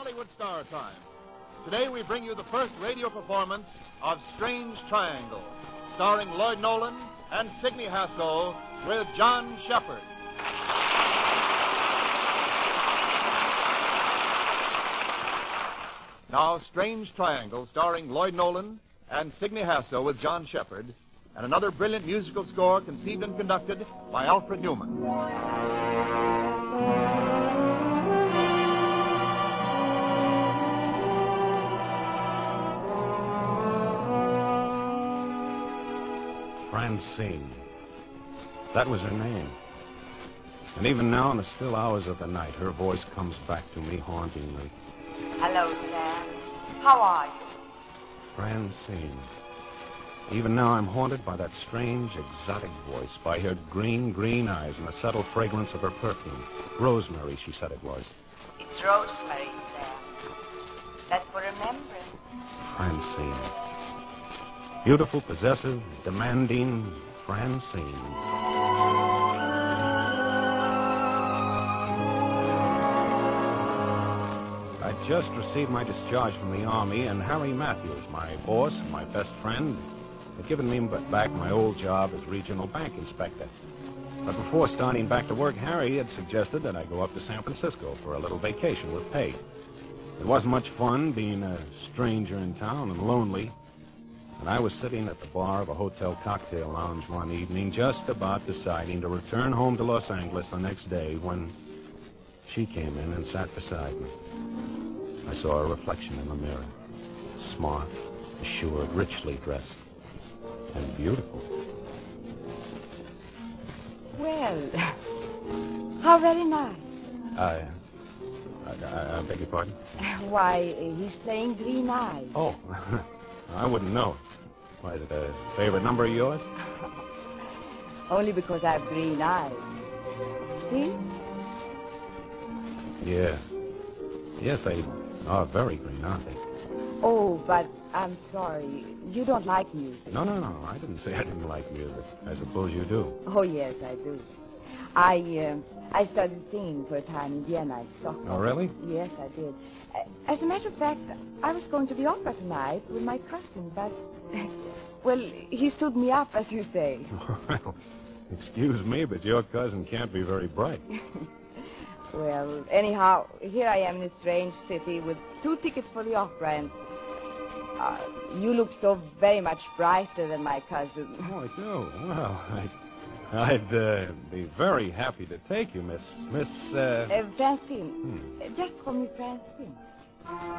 Hollywood Star Time. Today we bring you the first radio performance of Strange Triangle, starring Lloyd Nolan and Sidney Hasso with John Shepherd. Now, Strange Triangle, starring Lloyd Nolan and Sidney Hasso with John Shepherd, and another brilliant musical score conceived and conducted by Alfred Newman. Francine. That was her name. And even now, in the still hours of the night, her voice comes back to me hauntingly. Hello, Sam. How are you? Francine. Even now, I'm haunted by that strange, exotic voice, by her green eyes and the subtle fragrance of her perfume. Rosemary, she said it was. It's rosemary, Sam. That's for remembrance. Francine. Beautiful, possessive, demanding Francine. I'd just received my discharge from the Army, and Harry Matthews, my boss and my best friend, had given me back my old job as regional bank inspector. But before starting back to work, Harry had suggested that I go up to San Francisco for a little vacation with pay. It wasn't much fun being a stranger in town and lonely. And I was sitting at the bar of a hotel cocktail lounge one evening, just about deciding to return home to Los Angeles the next day when she came in and sat beside me. I saw a reflection in the mirror. Smart, assured, richly dressed, and beautiful. Well, how very nice. I beg your pardon? Why, he's playing Green Eyes. Oh, I wouldn't know. Why, is it a favorite number of yours? Only because I have green eyes. See? Yeah. Yes, they are very green, aren't they? Oh, but I'm sorry. You don't like music. No. I didn't say I didn't like music. I suppose you do. Oh, yes, I do. I started singing for a time in Vienna. Oh, really? Yes, I did. As a matter of fact, I was going to the opera tonight with my cousin, but... Well, he stood me up, as you say. Well, excuse me, but your cousin can't be very bright. Well, anyhow, here I am in a strange city with 2 tickets for the opera, and you look so very much brighter than my cousin. Oh, I do? Well, I'd be very happy to take you, Miss... Francine. Just call me Francine.